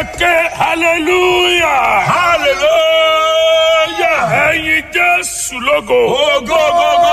Hallelujah. Hallelujah. Ẹyin Jésù lógo. Oh, go.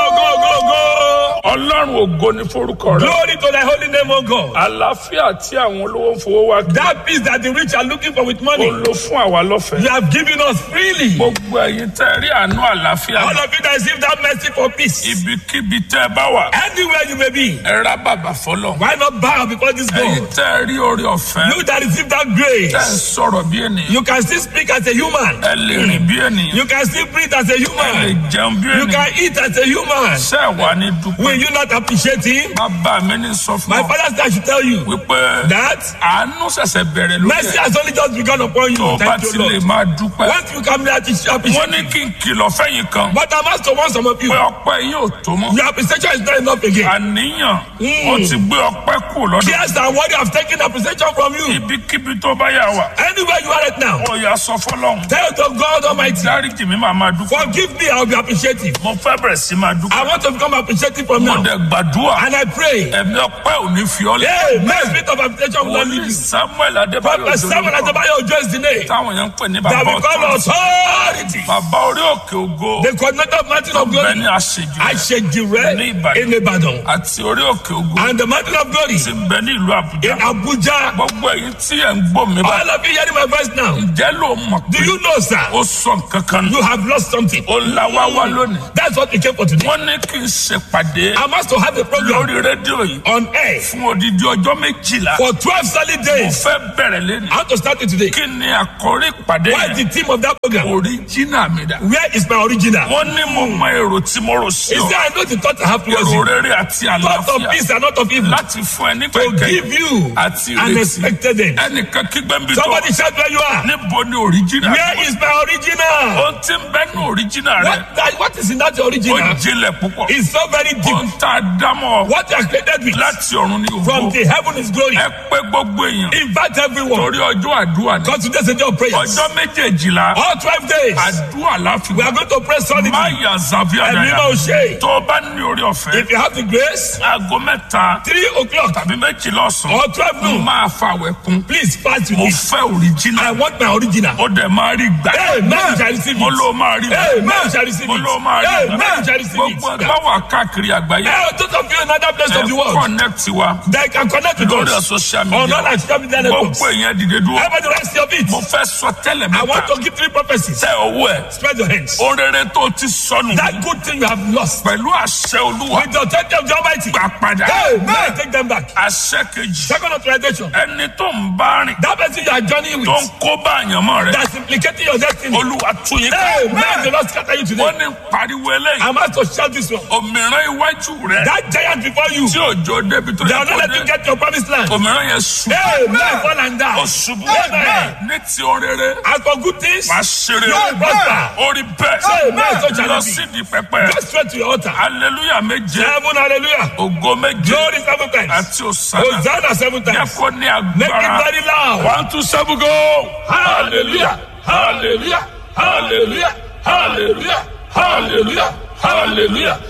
Ọlọ́run ògo ni forúkọ rẹ̀. Glory to thy holy name, O God. Àlàáfíà tí àwọn olówó ń fowó wá kiri. That peace that the rich are looking for with money, Ó lò fún àwa lọ́fẹ̀ẹ́. you have given us freely. Gbogbo ẹ̀yin tẹ́ rí àánú àlàáfíà. All of you that receive that mercy for peace, Ibikíbi tẹ́ ẹ bá wà. anywhere you may be, Ẹ rá bàbà fọlọ́. why not bow before this Ẹ̀yin God? tẹ́ rí orí ọ̀fẹ́. You that receive that Tẹ́ ẹ grace, sọ̀rọ̀ bí ènìyàn. you can still speak as a human. Ẹ lè rìn bí ènìyàn. You can still breathe as a Ẹ lè human. jẹun bí You ènìyàn. can eat as a human. Ṣé ẹ wà ní dúpẹ́? Will you not appreciate him? Bàbá mi ní sọ fún My ọ father said I should tell you wípé that àánú ṣẹ̀ṣẹ̀ bẹ̀rẹ̀ lórí mercy ẹ̀. has only just begun upon Tó o you. bá Thank ti you, lè Lord. máa dúpẹ́. Once you come there, Wọ́n appreciate. ní kí n kìlọ̀ fẹ́yìn kan But I must warn some of you. pé ọpẹ́ yín ò tó mọ́. Your appreciation is not enough again. Àníyàn ó ti gbé ọpẹ́ kù lọ́dọ̀. Yes, and what you have taken appreciation from you. Ibikíbi tó bá yà wà. Anywhere you are right now, Ó yá sọ fọlọ́run. tell to God Almighty, Dáríjì mi máa máa dúpẹ́. forgive me, I will be appreciative. Mo fẹ́ bẹ̀rẹ̀ sí máa I dúpẹ́. want to become appreciative from Mo now. dẹ̀ gbàdúrà. And I pray, Ẹ̀mí ọpẹ́ ò ní fi ọ́ lẹ̀. hey, my spirit of appreciation will not leave Wòlíì you. Samuel Adébáyọ̀ Prophet Samuel Adebayo Ojo is the name táwọn yẹn ń pè ní that bàbá we call ọ̀tọ̀. authority. Bàbá orí òkè ògo. The coordinator of Mountain of Bẹ́ẹ̀ Glory, ni àṣejù rẹ̀. Ashejire Ní Ìbàdàn. in Ibadan, Àti orí òkè ògo. and the Mountain of Glory Ti ń bẹ ní ìlú Àbújá. in Abuja. Gbogbo èyí tí ẹ̀ ń gbọ́ mi bá. All of you hearing my voice now, Ǹjẹ́ ló mọ̀ do pé you know, sir, ó sọ nǹkan kan nù? you have lost something? Ó la wá wá lónìí. That's what we came for today. Wọ́n ní kí n ṣèpàdé I must to have a program lórí rédíò yìí on air fún odidi ọjọ́ méjìlá. for 12 solid Mo days. fẹ́ bẹ̀rẹ̀ lẹ́nu. I want to start it today. Kí ni àkórí ìpàdé What is the yẹn? theme of that program? Oríjínà mi dà. Where is my original? Wọ́n ní mo mọ èrò tí mo rò sí Is ọ. there I know the thought I have towards Èrò you? rere àti Thought of àlàáfíà peace and not of evil. láti fún ẹ nígbà To give ìkẹyìn you àti an ìrètí. expected end. Ẹnìkan kígbẹ́ ń bí tó. Somebody shout where you are. Níbo ni oríjínà? Where is my original? Ohun tí ń bẹ́nu oríjínà rẹ̀. What is in that Ó original? jinlẹ̀ púpọ̀. It's so very deep. Ohun tá a dámọ̀ What you are created with láti ọ̀run ni from ògo. the heaven is glory. Ẹ pé gbogbo èèyàn. Invite everyone. Torí ọjọ́ àdúrà ni. Because today's a day of prayers. Ọjọ́ méjèèjìlá. All 12 days, Àdúrà láfi we are going to pray solidly. má yà Xavier And we Daya. will share. Tó o bá ní orí ọ̀fẹ́. If you have the grace, Aago mẹ́ta 3 o'clock tàbí méjìlá ọ̀sán. or 12 Mo noon, máa fa àwẹ̀ kún. please fast with Mo me. fẹ́ òrìjínà. I want my original. Ó dẹ̀ máa rí gbà. Amen. You shall receive Mo it. ló máa rí gbà. Amen. You shall receive Mo it. ló máa rí gbà. Amen. You shall receive Gbogbo it. ẹgbẹ́ wà káàkiri àgbáyé. Those of you in other places of the world, Connect wa they can connect with lórí us social on media. all our social media networks. Gbogbo èèyàn dìde dúró. Everybody rest your feet. Mo fẹ́ sọ tẹ́lẹ̀ I want mẹ́ta. to give 3 prophecies. Tẹ owó ẹ̀. Spread your hands. Orere tó ti sọnù. That good thing you have lost, Pẹ̀lú àṣẹ Olúwa. with the authority of the Almighty, Gbà padà. Amen. Take them back. Àṣẹ kejì. Second authorization, Ẹni tó ń bá rìn. that person you are journeying Tó ń with, kó bá àyànmọ́ rẹ̀. that's implicating your destiny. Olúwa tún yín ká. Amen. The Lord scatter you today. Wọ́n ní pariwo eléyìí. I'm asked to shout this one. Òmìrán iwájú rẹ̀. That giant before you, Tí òjò débi tó they yẹ will not kó let you dé. get your promised land. Òmìrán yẹn ṣubú. Amen. Fall and Ó die. ṣubú. Amen. Ní ti orere. As for good things, Wàá ṣeré. you will prosper. Orí bẹ́ẹ̀. Amen. So shall Lọ it be. sí di pẹpẹ. Go straight to your altar. Hallelujah méje. Heaven, hallelujah. Ògo méje. Glory 7 times. Àti òsàlà. Hosanna 7 Yẹ times. kó ní Make it agbára. very loud. 1, 2, 7 go. Hallelujah. Hallelujah. Hallelujah. Hallelujah. Hallelujah. Hallelujah.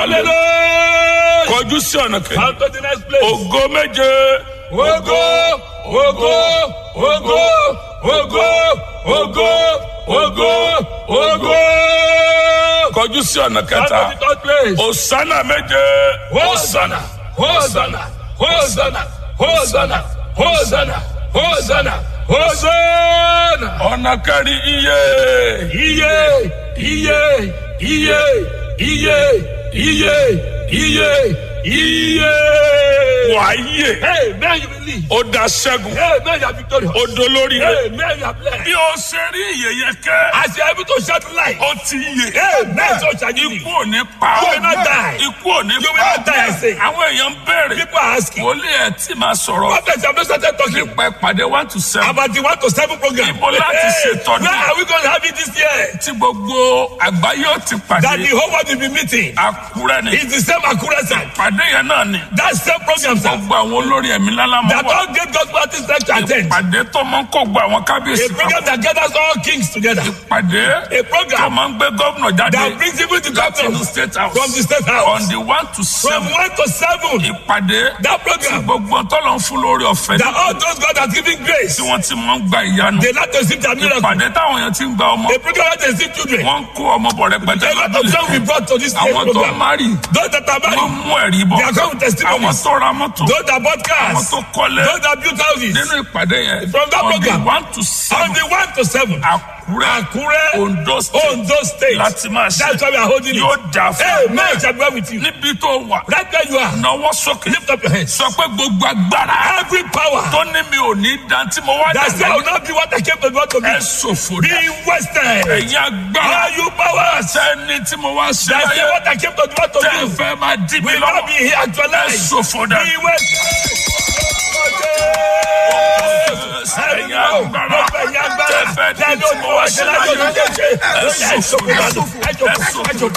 Hallelujah. Kọjú sí ọ̀nà kejì. Come to the next place. Ògo méje. Ogo, ogo, ogo, ogo, ogo, ogo, ogo. Kọjú sí ọ̀nà Come kẹta. to the third place. Òsánà méje. Hosanna, Hosanna, Hosanna, Hosanna, Hosanna, Hosanna, Hosanna. Ọ̀nà kẹrin iye. Iye, iye, iye, iye, iye, iye, iye. Wàáyè. Amen, you believe. Ó da ṣẹ́gun. Amen, you are victorious. Ó dolórí rẹ̀. Amen, you are blessed. Bí o ṣe rí ìyẹyẹ kẹ́. As you are able to shout light. Ó ti yè. Amen, so shall you Ikú be. ò ní pa You ọ́. will not die. Ikú ò ní You will pa not die, I say. Àwọn èèyàn ń béèrè. People are asking. Wòlíì ẹ̀ tí máa sọ̀rọ̀. Prophets have not started talking Nípa ìpàdé 1 to 7. about the 1 to 7 program. Ibo láti ṣètọ́jú. Where are we going to have it this year? Tí gbogbo àgbáyé ó ti That pàdé. the whole world will be meeting. Àkúrẹ́ ni. It's the same accuracy. Ìpàdé ìpàdé yẹn náà ni. That same program, sir. gbogbo àwọn olórí ẹ̀mí lálá That máa wà. all great gospel artists like to attend. ìpàdé tó máa ń kó gba àwọn kábíyèsí A program that gathers all kings together. ìpàdé A tó program máa ń gbé gómìnà jáde that brings people to láti inú governors state house from the state house. on the 1 to 7. From 1 to 7. ìpàdé That tí program gbogbo ọ̀tọ́lọ̀ ń fún lórí ọ̀fẹ́ that all those God has given grace, tí wọ́n ti máa ń gba ìyanu. they like to see their miracle. ìpàdé táwọn èèyàn ti ń gba ọmọ A program where they see children. wọ́n ń kó ọmọ bọ̀ rẹpẹtẹ A lot of them we brought to this àwọn tó program. márì Those that are wọ́n married, mú ẹ̀rí bọ̀ they are coming with àwọn testimonies. tó ra mọ́tò Those that bought àwọn cars, tó kọ́lé those that built houses. nínú ìpàdé yẹn From that on the program. 1 to On 7 the 1 to 7. Àkúrẹ́ Akure, Ondo state Ondo State. láti máa ṣe That's why we are holding yóò it. dà fún Hey, man, shall be well with you. níbi tó wà Right where you are, náwó sókè lift up your hands. sọ pé gbogbo agbára Every power tó ní mi ò ní dán tí mo wá that say I will not be what I came to do to ẹ be. ṣòfò Be dá wasted. ẹ̀yin agbára Are you powers sẹ́ni tí mo wá ṣe that say láyé what I came to do to tẹ́ ẹ do fẹ́ máa dí mi will not lọ́wọ́ be here ẹ actualized. ṣòfò dá Be wasted. ẹ̀yin agbára tẹ́ fẹ́ dí tí mo wá ṣe láyé ẹ ṣòfò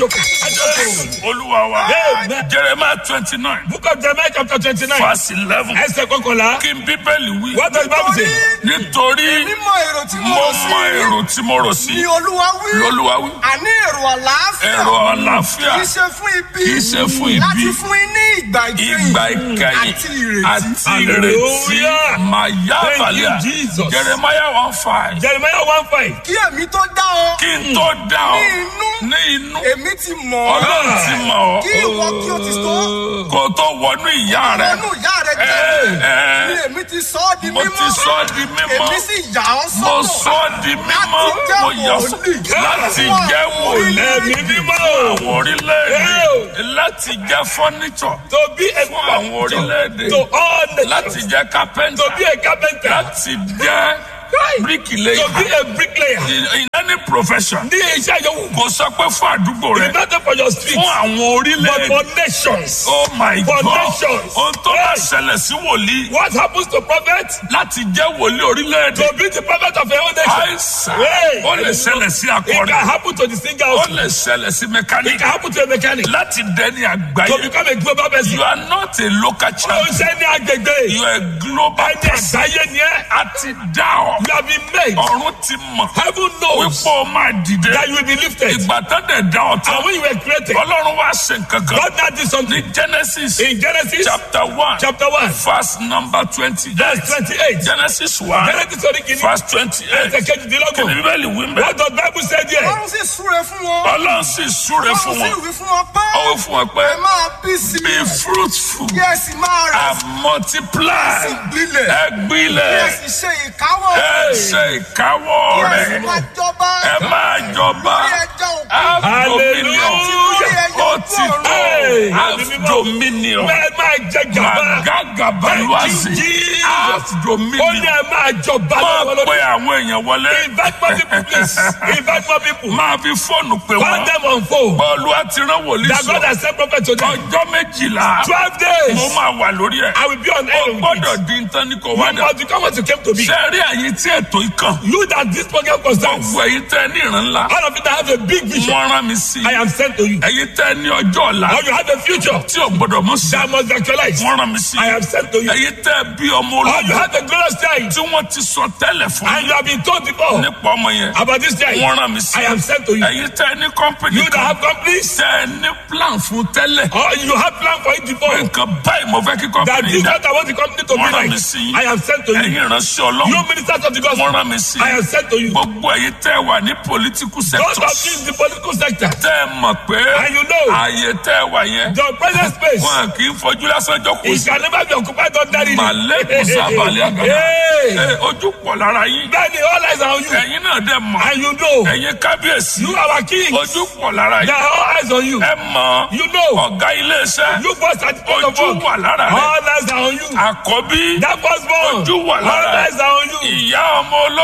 dá olúwa wa Amen. Jeremiah 29 Book of Jeremiah chapter 29. verse 11 Ẹsẹ̀ kọkànlá. kí n bíbélì wí What does the Bible say? nítorí mímọ̀ èrò tí mo mo rò mọ sí èrò tí mo rò sí ni Olúwa wí. lọ́lúwa wí Àní èrò àlàáfíà. èrò àlàáfíà Kì í ṣe fún ibi. kì í ṣe fún ibi. Láti fún yín ní ìgbà ìgbà ìkẹyìn. ìkẹyìn Àti ìrètí. àti ìrètí Hallelujah. màyà Thank you, àbàlíà Jesus. Jeremiah 1:5 Jeremiah 1:5. Kí èmi tó dá ọ. kí n tó dá ọ Ní inú. ní inú Èmi ti mọ̀ ọ́. Ọlọ́run ti mọ̀ ọ́ Kí ìwọ kí o ti tó. kó tó wọnú ìyá rẹ Ọnù ìyá rẹ̀ ẹ. jẹ́. Ni èmi ti sọ ọ́ di mo mímọ́. ti sọ ọ́ di mímọ́ Èmi sì yà ọ́ mo sọ́tọ̀. sọ ọ́ di mímọ́ mo yà ọ́ sọ́tọ̀ láti jẹ́ wòlíì Ẹ̀mí mímọ́. àwọn orílẹ̀-èdè láti jẹ́ fọ́nìṣọ̀ To be a fún àwọn orílẹ̀-èdè to all nations. láti jẹ́ kápẹ́ntà To be a carpenter. láti jẹ́ bíríkìlẹ́yà To be a bricklayer. in any profession Ní iṣẹ́ yòówù. kò sọ pé fún àdúgbò rẹ It's not for your street, fún àwọn but orílẹ̀-èdè for nations. oh my For god nations. ohun tó bá ṣẹlẹ̀ sí wòlíì What happens to prophet? láti jẹ́ wòlíì orílẹ̀-èdè To be the prophet of your own nation. àìsàn Hey. ó lè ṣẹlẹ̀ sí It akọrin can happen to the singer ó also. lè ṣẹlẹ̀ sí It mẹkáníkì can happen to a mechanic. láti dẹni To àgbáyé become a global person. you are not a local Ó champion ṣe ní agbègbè. you are a global Ẹni person àgbáyé ni ẹ́. a ti dá ọ You have been made. ọ̀run ti mọ̀ Heaven knows wípé o máa dìde that you will be lifted. ìgbà tó dẹ̀ dá ọ tán And when you were created, ọlọ́run wá ṣe nǹkan kan God now did ní something. Genesis In Genesis chapter 1 chapter 1, verse number 20 verse 28. Genesis 1 Genesis orí kìíní. verse 28 Ẹsẹ̀ kejìdínlógún. kìnìún bíbélì wí ń bẹ̀ What does Bible say there? Ọlọ́run sì súre fún wọn. ọlọ́run sì súre fún Ọlọ́run sì wọn wí fún wọn pé. ó wí fún wọn pé Ẹ máa bí sí i. be fruitful Kí ẹ sì máa rẹ̀ and multiply sí gbilẹ̀. ẹ Kí ẹ gbilẹ̀ sì ṣe ìkáwọ́. ẹ ṣe ìkáwọ́ Kí ẹ sì rẹ̀ máa jọba. ẹ máa jọba Kí ẹ jẹ́ òkú. have dominion Hallelujah. ó ti tó Hey. have dominion Bẹ́ẹ̀ máa jẹ gàba. magagabaluwazi Jesus. have Ó ní dominion ẹ máa jọba máa lọ́wọ́ pe lórí. àwọn èèyàn wọlé Invite more people please. Invite more people. máa fi fóònù pè Call wọ́n them on phone. bọ́ọ̀lù àti rán wòlíì That God sọ has sent prophet to them. ọjọ́ méjìlá 12 days. mo máa wà lórí ẹ̀ I will be on air with gbọ́dọ̀ it. dín tán ní kò You wá dà must become what you came to be. ṣe rí àyè tí ètò ikàn You that this program concerns. gbogbo èyí tẹ́ ní ìran ńlá All of it that have a big vision. wọ́n rán mi sí I am sent to you. èyí tẹ́ ní ọjọ́ ọ̀la Or you have a future tí ò gbọ́dọ̀ mú sí that must actualize. wọ́n rán mi sí I am sent to you. èyí tẹ́ bí ọmọ Or you ológun have a glorious child tí wọ́n ti sọ tẹ́lẹ̀ fún and you have been told before nípa ọmọ yẹn about this child. wọ́n rán mi sí I am sent to you. èyí tẹ́ ní kọ́mpìnì You that kan have companies tẹ́ ní plan fún tẹ́lẹ̀ or you have plan for it before. nǹkan báyìí mo fẹ́ kí That kọ́mpìnì this dá what I want the company to be wọ́n rán mi like. sí I am sent to you. ẹ̀yin ìránṣẹ́ You ọlọ́run ministers of the wọ́n gospel. rán mi sí I am sent to you. gbogbo èyí tẹ́ wà ní political Those of sectors you in the political sector. tẹ́ ẹ mọ̀ pé And you know ààyè tẹ́ wà yẹn the present space. wọn kì í fojú lásán jókòó It sí can never be occupied ordinarily. màlẹ́kùn sábàlẹ̀ àgàdà Hey. ojú pọ̀ lára yín Then all eyes are on you. ẹ̀yin náà dẹ̀ mọ̀ And you know ẹ̀yin kábíyèsí you are our king. ojú pọ̀ lára There yín are all eyes on you. ẹ mọ̀ You know ọ̀gá iléeṣẹ́ you first at the point of ojú work. wà lára rẹ̀ All eyes are on you. àkọ́bí That firstborn. ojú wà All lára eyes are on you. ìyá ọmọ ológun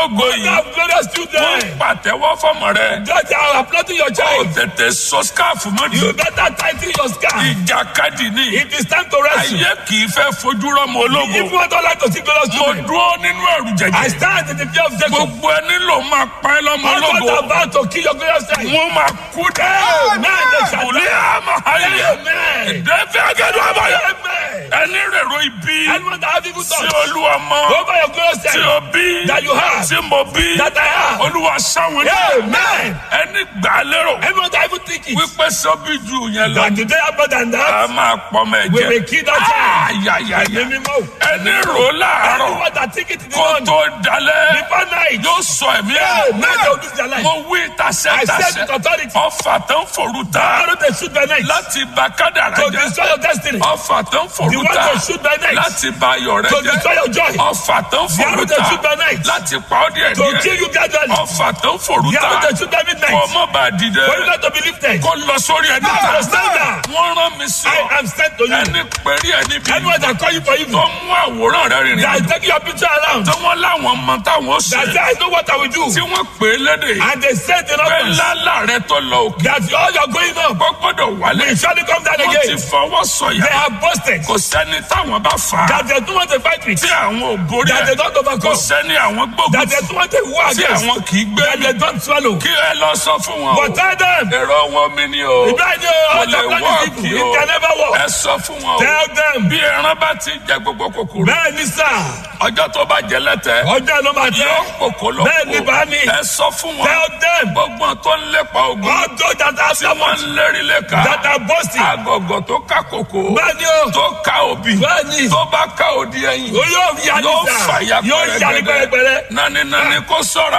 ológo You yìí have glorious wọ́n children. pàtẹ́wọ́ fọ́mọ rẹ̀ Just are applauding your ó child. tètè sọ skáàfù mọ́dì You better tighten your scarf. ìjàkadì ní It is time to rest. ayé kì í fẹ́ fojú rọ́mọ ológo If you want to like to see glorious mo children, dúró nínú ẹ̀rù I jẹ̀jẹ̀ stand in the fear of Jacob. gbogbo ẹni ló máa pa ẹ́ lọ́mọ I'm ológo not about to kill your glorious child. wọ́n máa kú dẹ́ Amen. They shall òlé die. àmọ́ ayé Amen. ìdẹ́fẹ́ agẹ́dọ̀ àbáyọ Amen. ẹni rèrò ibi Anyone that have evil tí thoughts olúwa mọ over your glorious tí child o bí that you have, tí mo bí that I have. olúwa sáwọn ní Amen. ẹni gbà á lérò Anyone that even think it, wípé sọ́bí ju yẹn lọ that today happen than a that, máa pọ̀ mọ́ we ẹ̀jẹ̀ will kill that child. ayayaya Ẹ̀mí mímọ́. ẹni rò láàárọ̀ Anyone that think it in the kó morning, tó dalẹ̀ before night, yóò sọ ẹ̀mí Amen. ẹ̀ They will lose their life. mo wí I said tasẹ́tasẹ́ with authority, ọfà tó ń forú ta how do they shoot by night? láti bà kádàrá To jẹ́ destroy your destiny. ọfà tó ń The forú one ta to shoot by night. láti bà ayọ̀ rẹ To jẹ́ destroy your joy. ọfà tó ń The forú arrow ta they shoot by night. láti pa ọ́ díẹ̀ To díẹ̀ kill you gradually. ọfà tó ń forú The ta arrow they shoot by midnight. kó má bàa dìde For you not to be lifted. kó lọ sórí ẹni Now ta stand down. wọ́n rán mi sí ọ I am sent to you. ẹni pẹ̀rí ẹni bí Anyone that call you for tó evil, mú àwòrán rẹ rìnrìn that àjò is taking your picture around, tí wọ́n láwọn mọ táwọn ṣe that say I know what I will do, tí wọ́n pè é lédè and they said in pé others lálà rẹ tó lọ òkè that all you're going up kó gbọ́dọ̀ wálé will surely come down wọ́n ti again. fọwọ́ They sọ̀yà have boasted kò sẹ́ni táwọn bá fà á that they don't want to fight with, tí àwọn ò borí that they ẹ̀ don't kò overcome, sẹ́ni àwọn gbógun that they don't want to war tí against, àwọn kì í gbé that they don't swallow. kí ẹ lọ sọ fún wọn o But tell them, èrò wọn mi ni o if I know kò how lè to plan wọ́ these kí people, o it can never work. ẹ sọ fún wọn o Tell them, bí ẹran bá ti jẹ gbogbo kòkòrò bẹ́ẹ̀ ni sà, ọjọ́ tó bá jẹ lẹ́tẹ̀ ọjọ́ ló máa yóò tẹ́. kòkó ló Bẹ́ẹ̀ ni bá mi. ẹ sọ fún wọn Tell them, gbogbo tó ń lépa ogun all those that are tí wọ́n ń lérí lẹ́ka that are boasting, agọ̀gọ̀ tó ká kòkó bẹ́ẹ̀ ni o, tó ká òbí bẹ́ẹ̀ ni, tó bá ká òdi ẹ̀yìn yóò yá ní yóò sà, fàyà yóò yá ní pẹ́rẹ́pẹ́rẹ́. nani kó sọ́ra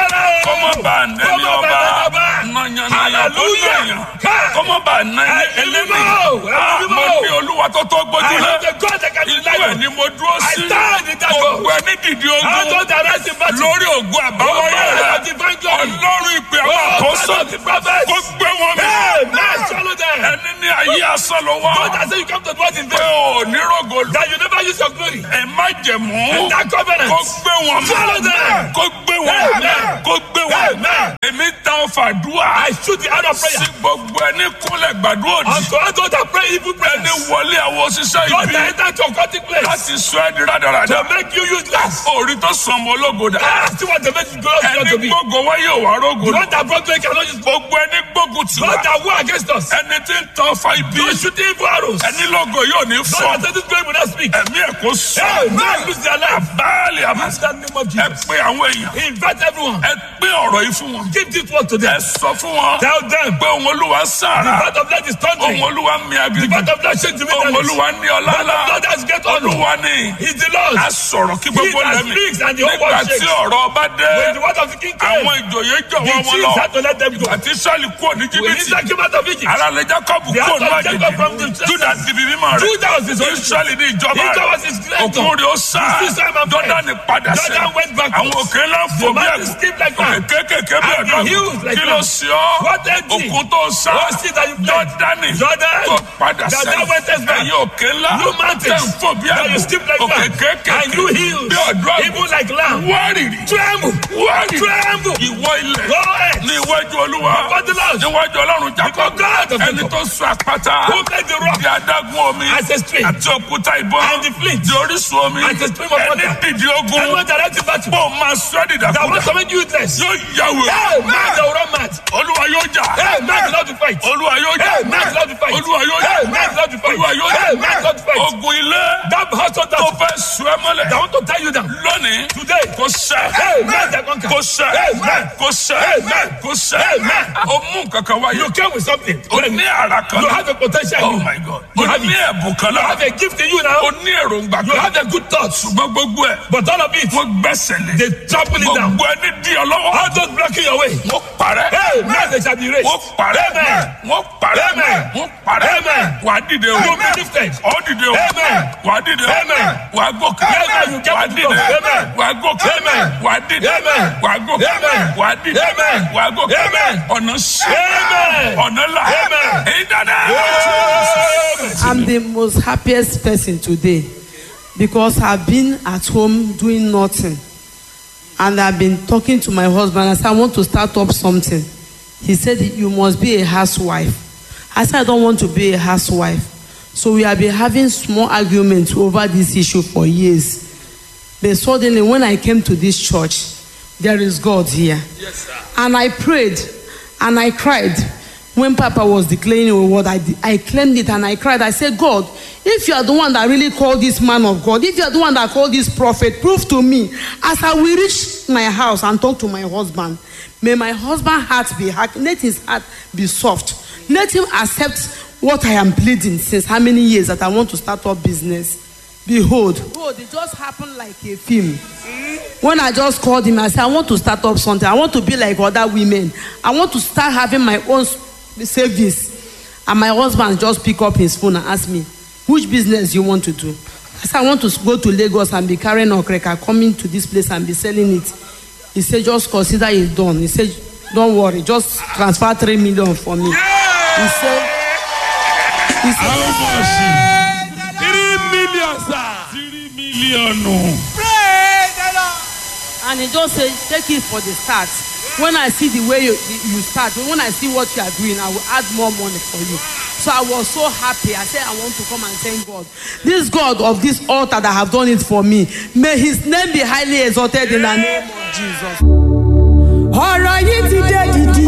kọ́mọ bá nẹni ọba nàyànnàyà tó nàyàn kọ́mọ bá nẹni ẹlẹ́ni mo ní olúwa tó tó gbójúlé inú ẹ̀ ni mo dúró sí gbogbo ẹni dìde ogun lórí ògùn àbáwọlé rẹ ọlọ́run ìpè àwọn àkóso kó gbé wọn mi ẹni ní ayé asán ló wá pé ò ní rògo ẹ má jẹ̀mú kó gbé wọn mi kó gbé wọn mi kó gbé wọn mi èmi tán fàdúrà sí gbogbo ẹni kúnlẹ̀ gbàdúrà òdì ẹni wọlé àwọn òṣìṣẹ́ ibi láti sọ ẹ́ di rádaràdà orí tó sọ ọmọ ológo dà ẹni gbogbo wáyé òwà rógo gbogbo ẹni gbógun tì wá ẹni tí ń tán fa ibi ẹni lógo yóò ní fọ ẹ̀mí ẹ̀ kó sọ àbáàlì àbá ẹ pé àwọn èèyàn Invite everyone. ẹ pé ọ̀rọ̀ yìí fún wọn Give this word to them. ẹ sọ fún wọn Tell them. pé òun olúwa sára The part of that is thundering. òun olúwa mi The agbègbè part of that shake the òun wilderness. olúwa ní ọlá The part ńlá of that has get on. olúwa ní He's the Lord. a sọ̀rọ̀ kí gbogbo He that lẹ́mí speaks and the whole nígbà world tí shakes. ọ̀rọ̀ ọba dé When the word of the king came, àwọn ìjòyè the jọ̀wọ́ wọn chiefs lọ had to let them go. àti sọ́ọ̀lì kúrò ní When jìbìtì Israel came out of Egypt, ara lè jákọ́bù the kúrò house ní of Jacob from the àjèjì júdà ti bí mímọ́ rẹ̀ Judah was his own. israẹli ní ìjọba Israel rẹ̀ was his great òkun God. rẹ̀ ó sá His sister and friend. jọ́dánì padà sí Jordan went backwards. àwọn òkè ńlá fò The bí mountains ẹ̀gùn skipped like òkè that. kékèké bí And the ẹ̀gùn hills like kí ló that. sí ọ́ What empty? òkun tó sá What sea that you played? jọ́dánì Jordan. tó padà That sẹ́yìn went back. ẹ̀yìn òkè ńlá You mountains. tẹ̀ ń fò bí That you ẹ̀gùn skip like òkè that. kékèké And you hills. bí ọ̀dọ́ Even like lamb. wárìrì Tremble. wárìrì Tremble. ìwọ ilẹ̀ Go ahead. ní iwájú olúwa Before the Lord. níwájú ọlọ́run jákọ́ Before God of ẹni Jacob. tó sọ àpáta Who made the rock di adágún omi as a stream? àti òkúta ìbọn And the flint. di orísun omi As a stream of ẹni water. dìde ogun Anyone that has the battle. bó máa sọ ẹ́ That dìdàkudà wants to make you useless. yóò yàwó Hey, man, they will run mad. olúwa yóò jà Hey, man, the Lord will fight. olúwa yóò jà Hey, man, the Lord will fight. olúwa yóò jà Hey, man, the Lord will fight. olúwa yóò jà Hey, man, the Lord will fight. ogun ilé That household tó that fẹ́ sọ ẹ́ mọ́lẹ̀ want to tie you down. lónìí Today. kò sẹ́ Hey, man, they conquer. kò sẹ́ Amen. kò sẹ́ Amen. kò sẹ́ Amen. o mú kankan wáyé You came with something. o ní ara kan You have a potential. oh in you. my god You o have ní it. ẹ̀bùn kan You náà have a gift in you now. o ní èròǹgbà You kan have a good thought. ṣùgbọ́n gbogbo ẹ̀ But all of it, wọ́n gbẹ́sẹ̀ lé they trample it down. gbogbo ẹni di ọ lọ́wọ́ All those blocking your way. wọ́n parẹ́ Hey, man, they shall be raised. wọ́n parẹ́ Amen. wọ́n parẹ́ Amen. wọ́n parẹ́ Amen. wà á dìde o You be lifted. ọ dìde o Amen. wà á dìde o Amen. wà á gòkè Amen. You get wà á to dìde go. Amen. wà á gòkè Amen. wà á dìde Amen. wà á gòkè Amen. wà á dìde Amen. wà á gòkè Amen. ọ̀nà sí Amen. ọ̀nà là Amen. ìdáná. I'm the most happiest person today because I've been at home doing nothing. And I've been talking to my husband. I said, I want to start up something. He said, you must be a housewife. I said, I don't want to be a housewife. So we have been having small arguments over this issue for years. But suddenly, when I came to this church, there is God here. Yes, sir. And I prayed and I cried. When Papa was declaring a word, I claimed it and I cried. I said, God, if you are the one that really called this man of God, if you are the one that called this prophet, prove to me. As I will reach my house and talk to my husband, may my husband's heart be hard. Let his heart be soft. Let him accept what I am pleading since how many years that I want to start up business. Behold, it just happened like a film. When I just called him, I said, I want to start up something. I want to be like other women. I want to start having my own savings. And my husband just pick up his phone and ask me, which business you want to do? I said, I want to go to Lagos and be carrying okreka, coming to this place and be selling it. He said, just consider it done. He said, don't worry, just transfer 3 million for me. He said, How much? 3 million, sir. 3 million. Praise the Lord. and he just said, take it for the start. When I see the way you start, when I see what you are doing, I will add more money for you. So I was so happy. I said, I want to come and thank God. This God of this altar that have done it for me, may his name be highly exalted in the name of Jesus. Ọ̀rọ̀ yìí ti dé dìdì.